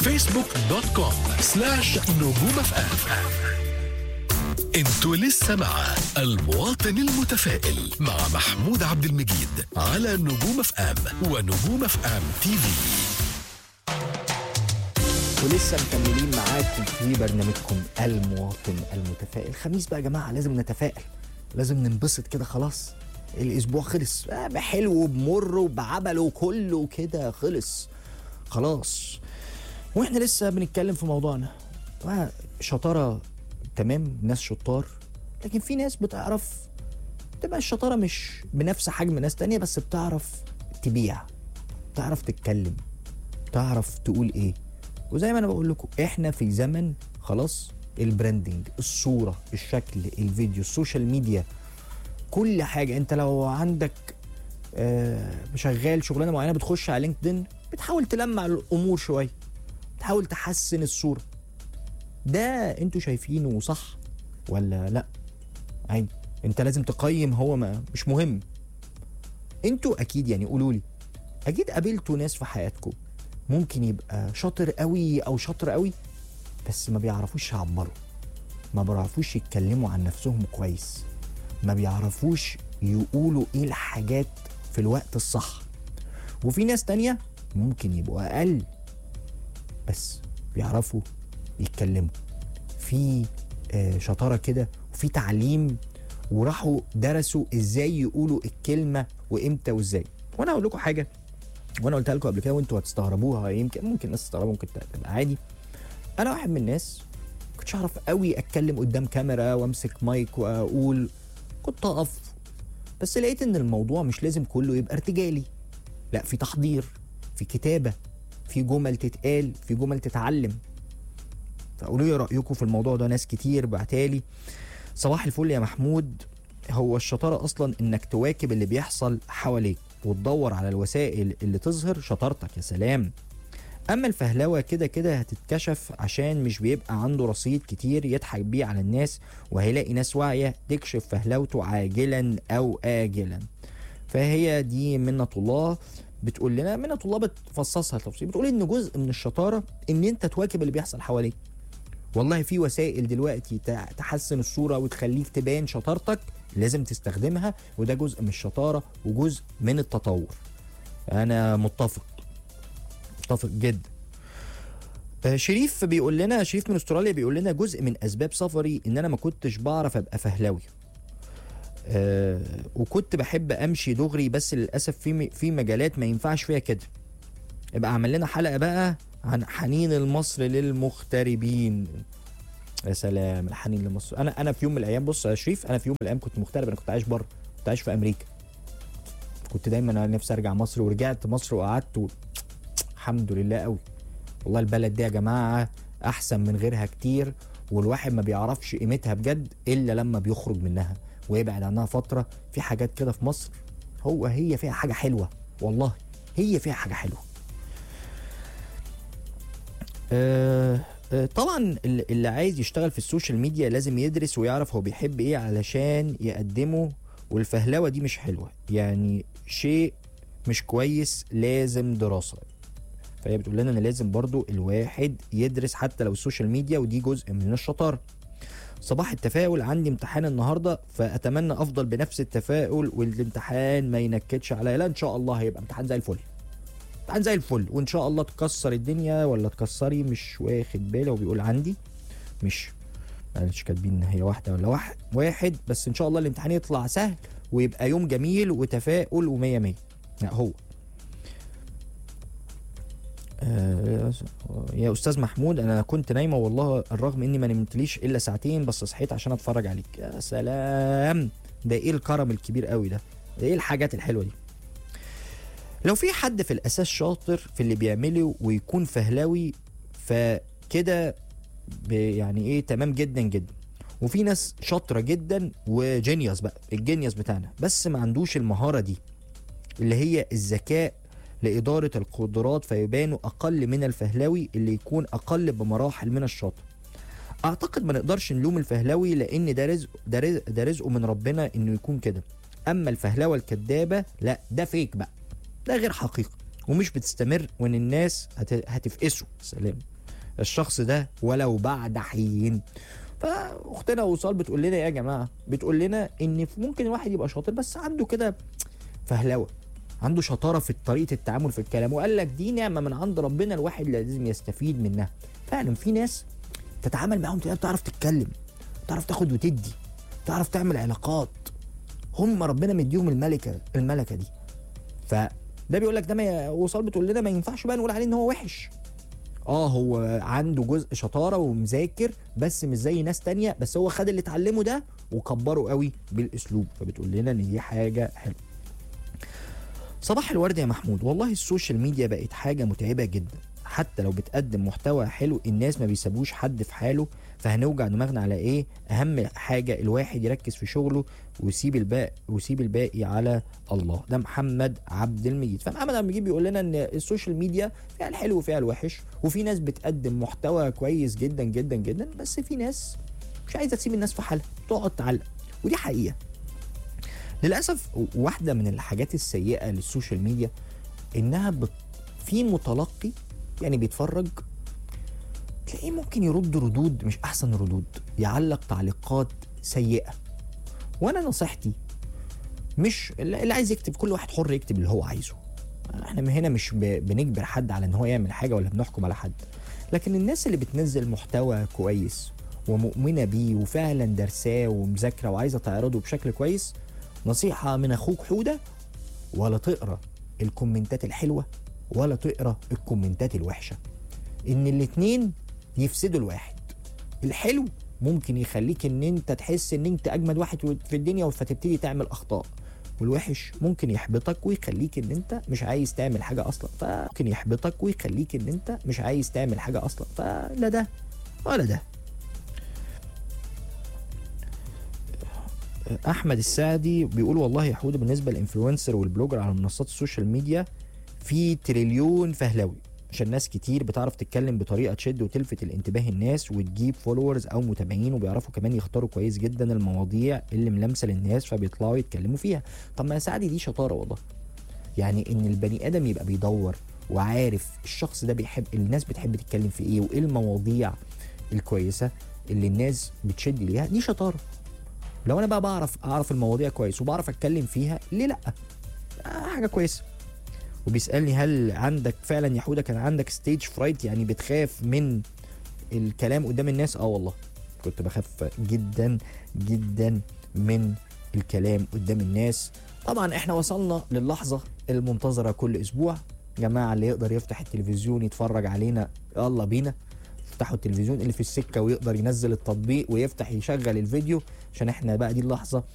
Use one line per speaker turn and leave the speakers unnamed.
facebook.com/نجوم FM. انتوا لسه مع المواطن المتفائل مع محمود عبد المجيد على نجوم اف ام ونجوم اف ام تي في.
ولسه مكملين معاكم في برنامجكم المواطن المتفائل. خميس بقى يا جماعه، لازم نتفائل، لازم ننبسط كده. خلاص الاسبوع خلص، بحلو وبمر وبعبله وكله كده خلص خلاص، واحنا لسه بنتكلم في موضوعنا. شطاره تمام، ناس شطار، لكن في ناس بتعرف تبقى الشطاره مش بنفس حجم ناس تانية، بس بتعرف تبيع، بتعرف تتكلم، بتعرف تقول ايه. وزي ما انا بقول لكم، احنا في زمن خلاص البراندنج، الصوره، الشكل، الفيديو، السوشيال ميديا، كل حاجه. انت لو عندك شغال شغلانه معينه، بتخش على لينكدين، بتحاول تلمع الامور شويه، بتحاول تحسن الصوره. ده انتوا شايفينه صح ولا لا؟ عادي، انت لازم تقيم، هو مش مهم. انتوا اكيد يعني قولوا لي، اكيد قابلتوا ناس في حياتكم ممكن يبقى شاطر قوي او شاطر قوي، بس ما بيعرفوش يعبروا، ما بيعرفوش يتكلموا عن نفسهم كويس، ما بيعرفوش يقولوا ايه الحاجات في الوقت الصح. وفي ناس تانية ممكن يبقوا اقل بس بيعرفوا يتكلموا، في شطارة كده وفي تعليم، وراحوا درسوا ازاي يقولوا الكلمة وامتى وازاي. وانا هقول لكم حاجة، وانا قلتها لكم قبل كده وانتوا هتستغربوها، ممكن الناس تستغربوا، ممكن تبقى عادي. انا واحد من الناس كنتش اعرف قوي اتكلم قدام كاميرا وامسك مايك واقول، كنت اقف، بس لقيت ان الموضوع مش لازم كله يبقى ارتجالي، لا، في تحضير، في كتابة، في جمل تتقال، في جمل تتعلم. فقولوا لي رأيكم في الموضوع ده. ناس كتير بعتالي، صباح الفل يا محمود، هو الشطارة اصلا انك تواكب اللي بيحصل حواليك وتدور على الوسائل اللي تظهر شطارتك. يا سلام. اما الفهلوة كده كده هتتكشف، عشان مش بيبقى عنده رصيد كتير يضحك بيه على الناس، وهيلاقي ناس واعية تكشف فهلوته عاجلا او آجلا. فهي دي منة الله بتقول لنا، منة الله بتفصصها تفصيل، بتقول ان جزء من الشطارة ان انت تواكب اللي بيحصل حواليك. والله في وسائل دلوقتي تحسن الصورة وتخليك تبان شطارتك، لازم تستخدمها، وده جزء من الشطارة وجزء من التطور. أنا متفق جدا. شريف بيقول لنا، شريف من استراليا بيقول لنا، جزء من أسباب سفري إن أنا ما كنتش بعرف أبقى فهلاوي، وكنت بحب أمشي دغري، بس للأسف في مجالات ما ينفعش فيها كده. يبقى عمل لنا حلقة بقى عن حنين المصر للمغتربين. يا سلام، الحنين لمصر. انا في يوم من الايام، بص يا شريف، انا في يوم من الايام كنت مغترب، انا كنت عايش بره، كنت عايش في امريكا، كنت دايما نفسي ارجع مصر، ورجعت مصر وقعدت الحمد لله قوي. والله البلد دي يا جماعه احسن من غيرها كتير، والواحد ما بيعرفش قيمتها بجد الا لما بيخرج منها ويبعد عنها فتره. في حاجات كده في مصر هي فيها حاجه حلوه، والله هي فيها حاجه حلوه. طبعا اللي عايز يشتغل في السوشيال ميديا لازم يدرس ويعرف هو بيحب ايه علشان يقدمه، والفهلوة دي مش حلوة، يعني شيء مش كويس، لازم دراسة. فهي بتقول لنا ان لازم برضو الواحد يدرس حتى لو السوشيال ميديا، ودي جزء من الشطارة. صباح التفاؤل، عندي امتحان النهاردة، فأتمنى أفضل بنفس التفاؤل والامتحان ما ينكدش عليا. لا، إن شاء الله هيبقى امتحان زي الفل، امتحان زي الفل، وإن شاء الله تكسر الدنيا ولا تكسري. مش واخد بالي، وبيقول عندي مش كاتبين ان هي واحده ولا واحد، بس ان شاء الله الامتحان يطلع سهل ويبقى يوم جميل وتفاؤل ومية مية. لا هو يا استاذ محمود، انا كنت نايمه والله، الرغم اني ما نمتليش الا ساعتين، بس صحيت عشان اتفرج عليك. يا سلام، ده ايه الكرم الكبير قوي ده ايه الحاجات الحلوه دي. لو في حد في الاساس شاطر في اللي بيعمله ويكون فهلاوي، فكده يعني ايه، تمام جدا جدا. وفي ناس شاطره جدا وجينيوس بقى، الجينيوس بتاعنا، بس ما عندوش المهاره دي اللي هي الذكاء لاداره القدرات، فيبانوا اقل من الفهلاوي اللي يكون اقل بمراحل من الشاطر. اعتقد ما نقدرش نلوم الفهلاوي، لان ده رزقه من ربنا انه يكون كده. اما الفهلاوه الكدابه لا، ده فيك بقى، ده غير حقيقي ومش بتستمر، وان الناس هتفقسه. سلام. الشخص ده ولو بعد حين. فاختنا وصال بتقول لنا يا جماعه، بتقول لنا ان ممكن الواحد يبقى شاطر بس عنده كده فهلوه، عنده شطاره في طريقه التعامل في الكلام، وقال لك دي نعمه من عند ربنا الواحد لازم يستفيد منها. فعلا في ناس تتعامل معاهم تلاقيها بتعرف تتكلم، بتعرف تاخد وتدي، بتعرف تعمل علاقات، هم ربنا مديهم الملكه دي. فده بيقول لك ده وصال بتقول لنا ما ينفعش بقى نقول عليه ان هو وحش. هو عنده جزء شطاره ومذاكر بس مش زي ناس تانية، بس هو خد اللي اتعلمه ده وكبره قوي بالاسلوب. فبتقول لنا ان دي حاجه حلوه. صباح الورد يا محمود، والله السوشيال ميديا بقت حاجه متعبه جدا، حتى لو بتقدم محتوى حلو الناس ما بيسابوش حد في حاله، فهنوجع دماغنا على ايه؟ اهم حاجه الواحد يركز في شغله ويسيب الباقي على الله. ده محمد عبد المجيد. فمحمد عبد المجيد بيقول لنا ان السوشيال ميديا فيها الحلو وفيها الوحش، وفي ناس بتقدم محتوى كويس جدا جدا جدا، بس في ناس مش عايزه تسيب الناس في حالها، تقعد تعلق، ودي حقيقه. للاسف واحده من الحاجات السيئه للسوشيال ميديا انها في متلقي يعني بيتفرج تلاقيه ممكن يرد ردود مش احسن ردود، يعلق تعليقات سيئه. وانا نصيحتي مش اللي عايز يكتب، كل واحد حر يكتب اللي هو عايزه، احنا هنا مش بنجبر حد على ان هو يعمل حاجه ولا بنحكم على حد، لكن الناس اللي بتنزل محتوى كويس ومؤمنه بيه وفعلا درساه ومذاكره وعايزه تعرضه بشكل كويس، نصيحه من اخوك حوده، ولا تقرا الكومنتات الحلوه ولا تقرا الكومنتات الوحشه، ان الاتنين يفسدوا الواحد. الحلو ممكن يخليك ان انت تحس ان انت اجمد واحد في الدنيا فتبتدي تعمل اخطاء، والوحش ممكن يحبطك ويخليك ان انت مش عايز تعمل حاجه اصلا، فلا ده ولا ده. احمد السعدي بيقول والله يا حوده بالنسبه للانفلونسر والبلوجر على منصات السوشيال ميديا في تريليون فهلوي، عشان ناس كتير بتعرف تتكلم بطريقه تشد وتلفت الانتباه الناس وتجيب فولورز او متابعين، وبيعرفوا كمان يختاروا كويس جدا المواضيع اللي ملامسه للناس فبيطلعوا يتكلموا فيها. طب ما يا سعدي دي شطاره والله، يعني ان البني ادم يبقى بيدور وعارف الشخص ده بيحب، الناس بتحب تتكلم في ايه وايه المواضيع الكويسه اللي الناس بتشد ليها، دي شطاره. لو انا بقى اعرف المواضيع كويس وبعرف اتكلم فيها، ليه لا؟ حاجه كويسه. وبيسالني هل عندك فعلا يا حوده كان عندك ستيج فرايت، يعني بتخاف من الكلام قدام الناس؟ والله كنت بخاف جدا جدا من الكلام قدام الناس. طبعا احنا وصلنا للحظه المنتظره كل اسبوع، جماعه اللي يقدر يفتح التلفزيون يتفرج علينا يلا بينا، يفتحوا التلفزيون، اللي في السكه ويقدر ينزل التطبيق ويفتح يشغل الفيديو، عشان احنا بقى دي اللحظه